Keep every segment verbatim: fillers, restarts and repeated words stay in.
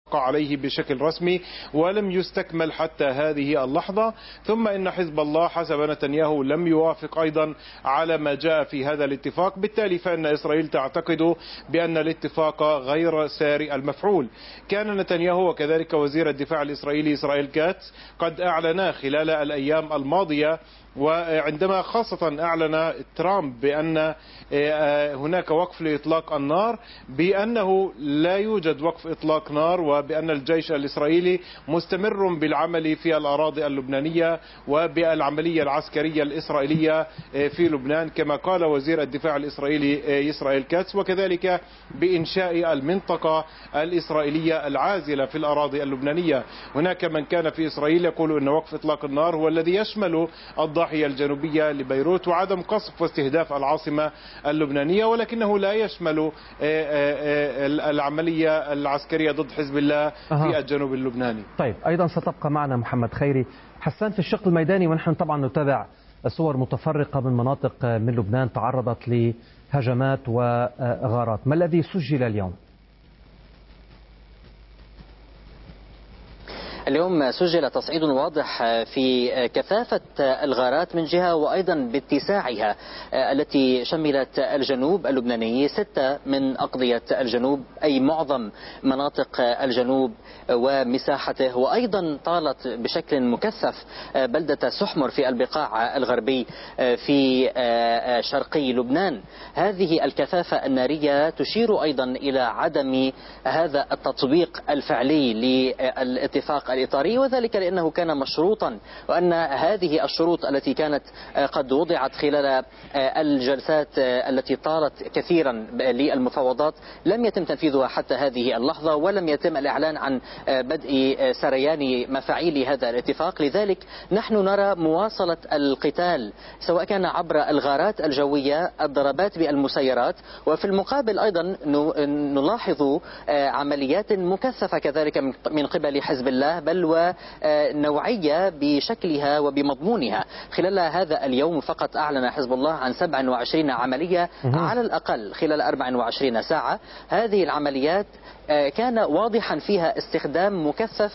عليه بشكل رسمي ولم يستكمل حتى هذه اللحظة. ثم إن حزب الله حسب نتنياهو لم يوافق أيضا على ما جاء في هذا الاتفاق، بالتالي فإن إسرائيل تعتقد بأن الاتفاق غير ساري المفعول. كان نتنياهو وكذلك وزير الدفاع الإسرائيلي إسرائيل كاتس قد أعلنا خلال الأيام الماضية، وعندما خاصة أعلن ترامب بأن هناك وقف لإطلاق النار، بأنه لا يوجد وقف إطلاق نار، وبأن الجيش الإسرائيلي مستمر بالعمل في الأراضي اللبنانية وبالعملية العسكرية الإسرائيلية في لبنان كما قال وزير الدفاع الإسرائيلي إسرائيل كاتس، وكذلك بإنشاء المنطقة الإسرائيلية العازلة في الأراضي اللبنانية. هناك من كان في إسرائيل يقول أن وقف إطلاق النار هو الذي يشمل الضاحية الجنوبية لبيروت وعدم قصف واستهداف العاصمة اللبنانية، ولكنه لا يشمل العملية العسكرية ضد حزب الله في الجنوب اللبناني. طيب، أيضا ستبقى معنا محمد خيري. حسان، في الشق الميداني ونحن طبعا نتابع صور متفرقة من مناطق من لبنان تعرضت لهجمات وغارات، ما الذي سجل اليوم؟ اليوم سجل تصعيد واضح في كثافة الغارات من جهة وأيضا باتساعها التي شملت الجنوب اللبناني. ستة من أقضية الجنوب أي معظم مناطق الجنوب ومساحته، وأيضا طالت بشكل مكثف بلدة سحمر في البقاع الغربي في شرقي لبنان. هذه الكثافة النارية تشير أيضا إلى عدم هذا التطبيق الفعلي للاتفاق الإطاري، وذلك لأنه كان مشروطا، وأن هذه الشروط التي كانت قد وضعت خلال الجلسات التي طالت كثيرا للمفاوضات لم يتم تنفيذها حتى هذه اللحظة، ولم يتم الإعلان عن بدء سريان مفاعيل هذا الاتفاق. لذلك نحن نرى مواصلة القتال سواء كان عبر الغارات الجوية، الضربات بالمسيرات، وفي المقابل أيضا نلاحظ عمليات مكثفة كذلك من قبل حزب الله، بل ونوعية بشكلها وبمضمونها. خلال هذا اليوم فقط أعلن حزب الله عن سبع وعشرين عملية على الأقل خلال أربع وعشرين ساعة. هذه العمليات كان واضحا فيها استخدام مكثف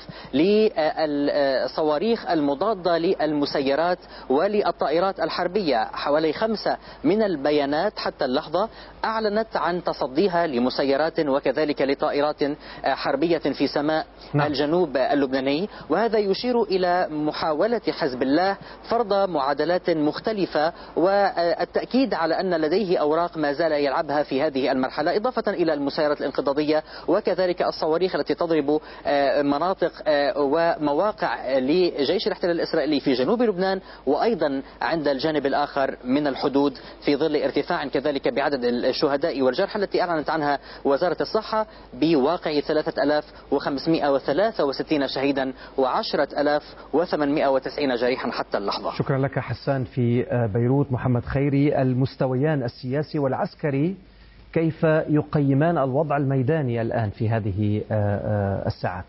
للصواريخ المضادة للمسيرات وللطائرات الحربية. حوالي خمسة من البيانات حتى اللحظة أعلنت عن تصديها لمسيرات وكذلك لطائرات حربية في سماء نعم. الجنوب اللبناني، وهذا يشير إلى محاولة حزب الله فرض معادلات مختلفة والتأكيد على أن لديه أوراق ما زال يلعبها في هذه المرحلة، إضافة إلى المسيرات الانقضاضية وكذلك الصواريخ التي تضرب مناطق ومواقع لجيش الاحتلال الإسرائيلي في جنوب لبنان، وأيضا عند الجانب الآخر من الحدود، في ظل ارتفاع كذلك بعدد الشهداء والجرحى التي أعلنت عنها وزارة الصحة بواقع ثلاثة آلاف وخمسمائة وثلاثة وستين شهيدا وعشرة آلاف وثمانمائة وتسعين جريحا حتى اللحظة. شكرا لك حسان في بيروت. محمد خيري، المستويان السياسي والعسكري كيف يقيمان الوضع الميداني الآن في هذه الساعات؟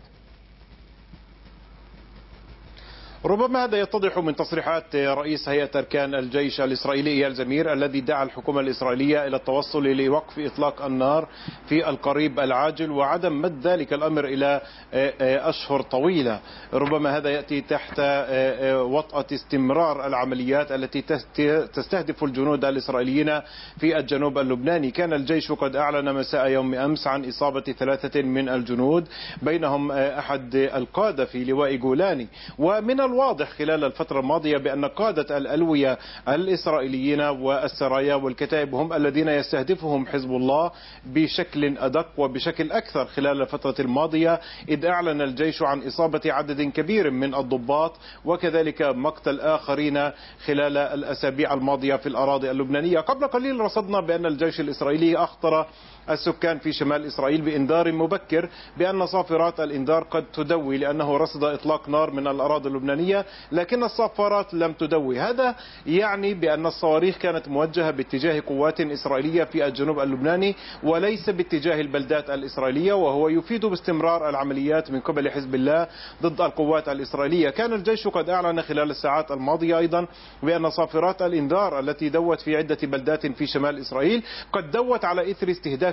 ربما هذا يتضح من تصريحات رئيس هيئة أركان الجيش الإسرائيلي إيال زمير الذي دعا الحكومة الإسرائيلية إلى التوصل لوقف إطلاق النار في القريب العاجل وعدم مد ذلك الأمر إلى أشهر طويلة. ربما هذا يأتي تحت وطأة استمرار العمليات التي تستهدف الجنود الإسرائيليين في الجنوب اللبناني. كان الجيش قد أعلن مساء يوم أمس عن إصابة ثلاثة من الجنود، بينهم أحد القادة في لواء جولاني. ومن واضح خلال الفترة الماضية بأن قادة الألوية الإسرائيليين والسرايا والكتائب هم الذين يستهدفهم حزب الله بشكل أدق وبشكل أكثر خلال الفترة الماضية، إذ أعلن الجيش عن إصابة عدد كبير من الضباط وكذلك مقتل آخرين خلال الأسابيع الماضية في الأراضي اللبنانية. قبل قليل رصدنا بأن الجيش الإسرائيلي أخطر السكان في شمال إسرائيل بإنذار مبكر بأن صافرات الإنذار قد تدوي، لأنه رصد إطلاق نار من الأراضي اللبنانية لكن الصافرات لم تدوي. هذا يعني بأن الصواريخ كانت موجهة باتجاه قوات إسرائيلية في الجنوب اللبناني وليس باتجاه البلدات الإسرائيلية، وهو يفيد باستمرار العمليات من قبل حزب الله ضد القوات الإسرائيلية. كان الجيش قد أعلن خلال الساعات الماضية أيضا بأن صافرات الإنذار التي دوت في عدة بلدات في شمال إسرائيل قد دوت على إثر استهداف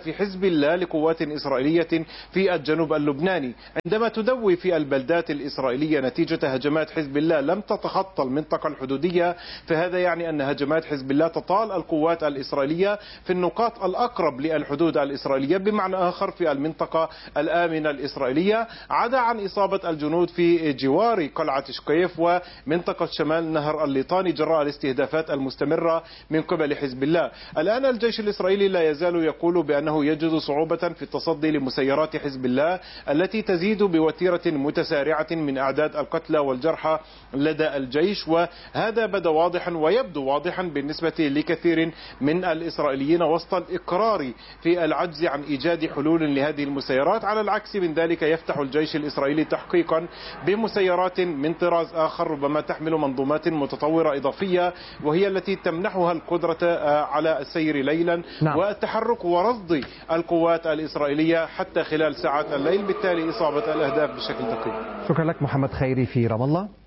أهداف حزب الله لقوات إسرائيلية في الجنوب اللبناني. عندما تدوي في البلدات الإسرائيلية نتيجة هجمات حزب الله لم تتخطى المنطقة الحدودية، فهذا يعني أن هجمات حزب الله تطال القوات الإسرائيلية في النقاط الأقرب للحدود الإسرائيلية، بمعنى آخر في المنطقة الآمنة الإسرائيلية، عدا عن إصابة الجنود في جوار قلعة شقيف ومنطقة شمال نهر الليطاني جراء الاستهدافات المستمرة من قبل حزب الله. الآن الجيش الإسرائيلي لا يزال يقول بأنه يجد صعوبة في التصدي لمسيرات حزب الله التي تزيد بوتيرة متسارعة من أعداد القتلى والجرحى لدى الجيش، وهذا بدا واضحا ويبدو واضحا بالنسبة لكثير من الإسرائيليين وسط الإقرار في العجز عن إيجاد حلول لهذه المسيرات. على العكس من ذلك يفتح الجيش الإسرائيلي تحقيقا بمسيرات من طراز آخر ربما تحمل منظومات متطورة إضافية، وهي التي تمنحها القدرة على السير ليلا نعم. والتحرك ورصد القوات الإسرائيلية حتى خلال ساعات الليل، بالتالي إصابة الأهداف بشكل دقيق. شكرا لك محمد خيري في رام الله.